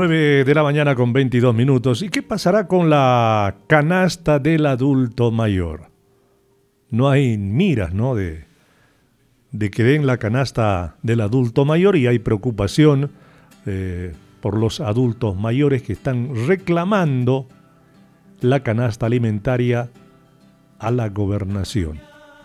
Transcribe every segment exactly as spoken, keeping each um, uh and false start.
nueve de la mañana con veintidós minutos. ¿Y qué pasará con la canasta del adulto mayor? No hay miras, ¿no? De, de que den la canasta del adulto mayor, y hay preocupación eh, por los adultos mayores que están reclamando la canasta alimentaria a la gobernación.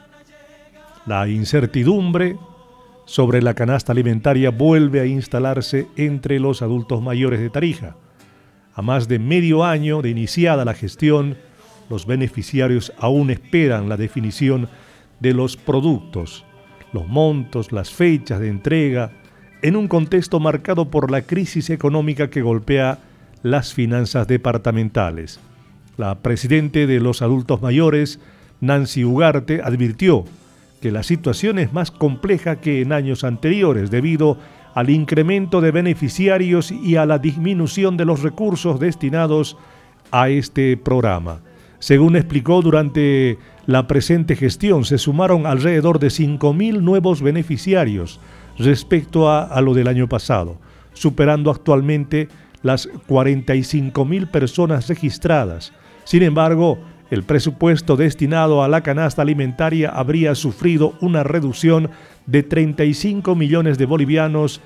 La incertidumbre sobre la canasta alimentaria vuelve a instalarse entre los adultos mayores de Tarija. A más de medio año de iniciada la gestión, los beneficiarios aún esperan la definición de los productos, los montos, las fechas de entrega, en un contexto marcado por la crisis económica que golpea las finanzas departamentales. La presidenta de los adultos mayores, Nancy Ugarte, advirtió que la situación es más compleja que en años anteriores debido al incremento de beneficiarios y a la disminución de los recursos destinados a este programa. Según explicó, durante la presente gestión se sumaron alrededor de cinco mil nuevos beneficiarios respecto a, a lo del año pasado, superando actualmente las cuarenta y cinco mil personas registradas. Sin embargo, el presupuesto destinado a la canasta alimentaria habría sufrido una reducción de treinta y cinco millones de bolivianos,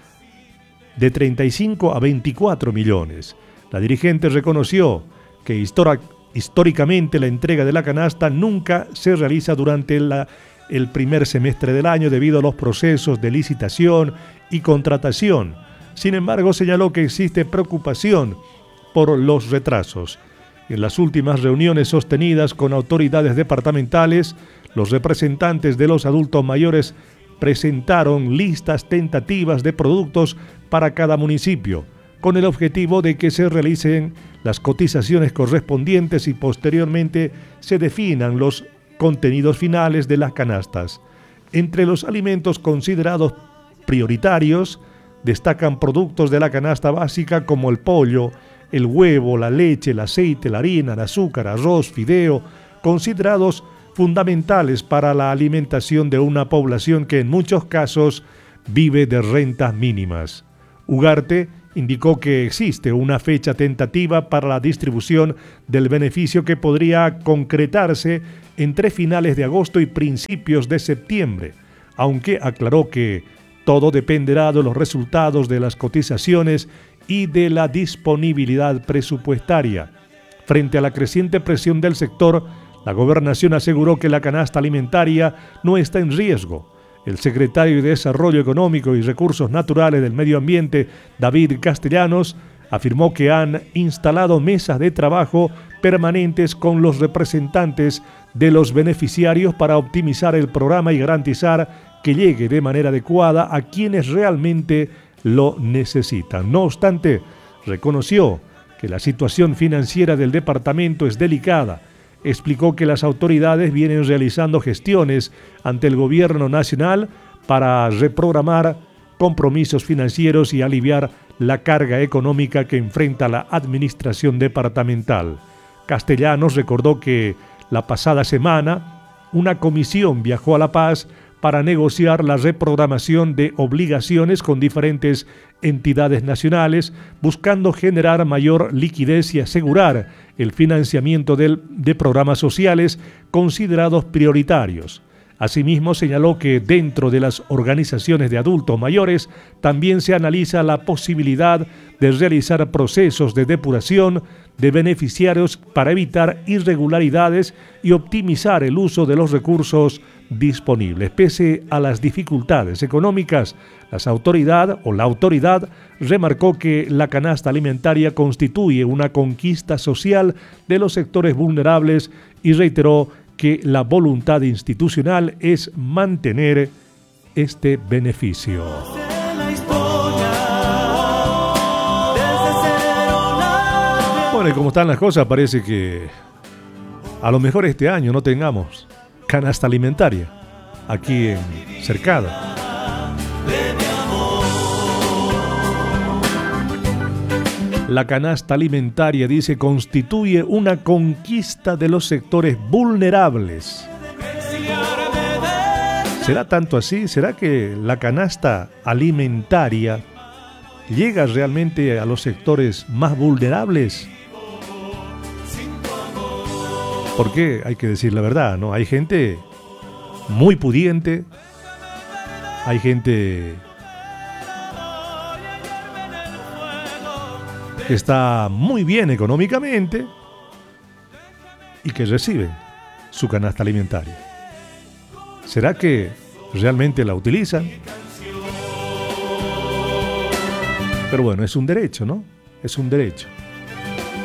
de treinta y cinco a veinticuatro millones. La dirigente reconoció que histórica, históricamente la entrega de la canasta nunca se realiza durante la, el primer semestre del año debido a los procesos de licitación y contratación. Sin embargo, señaló que existe preocupación por los retrasos. En las últimas reuniones sostenidas con autoridades departamentales, los representantes de los adultos mayores presentaron listas tentativas de productos para cada municipio, con el objetivo de que se realicen las cotizaciones correspondientes y posteriormente se definan los contenidos finales de las canastas. Entre los alimentos considerados prioritarios destacan productos de la canasta básica como el pollo, el huevo, la leche, el aceite, la harina, el azúcar, arroz, fideo, considerados fundamentales para la alimentación de una población que en muchos casos vive de rentas mínimas. Ugarte indicó que existe una fecha tentativa para la distribución del beneficio que podría concretarse entre finales de agosto y principios de septiembre, aunque aclaró que todo dependerá de los resultados de las cotizaciones y de la disponibilidad presupuestaria. Frente a la creciente presión del sector, la gobernación aseguró que la canasta alimentaria no está en riesgo. El secretario de Desarrollo Económico y Recursos Naturales del Medio Ambiente, David Castellanos, afirmó que han instalado mesas de trabajo permanentes con los representantes de los beneficiarios para optimizar el programa y garantizar que llegue de manera adecuada a quienes realmente lo necesitan. No obstante, reconoció que la situación financiera del departamento es delicada. Explicó que las autoridades vienen realizando gestiones ante el gobierno nacional para reprogramar compromisos financieros y aliviar la carga económica que enfrenta la administración departamental. Castellanos recordó que la pasada semana una comisión viajó a La Paz para negociar la reprogramación de obligaciones con diferentes entidades nacionales, buscando generar mayor liquidez y asegurar el financiamiento del, de programas sociales considerados prioritarios. Asimismo, señaló que dentro de las organizaciones de adultos mayores también se analiza la posibilidad de realizar procesos de depuración de beneficiarios para evitar irregularidades y optimizar el uso de los recursos disponibles. Pese a las dificultades económicas, las autoridad o la autoridad remarcó que la canasta alimentaria constituye una conquista social de los sectores vulnerables y reiteró que la voluntad institucional es mantener este beneficio. Bueno, y como están las cosas, parece que a lo mejor este año no tengamos canasta alimentaria aquí en Cercada. La canasta alimentaria, dice, constituye una conquista de los sectores vulnerables. ¿Será tanto así? ¿Será que la canasta alimentaria llega realmente a los sectores más vulnerables. Porque hay que decir la verdad, ¿no? Hay gente muy pudiente, hay gente que está muy bien económicamente y que recibe su canasta alimentaria. ¿Será que realmente la utilizan? Pero bueno, es un derecho, ¿no? Es un derecho.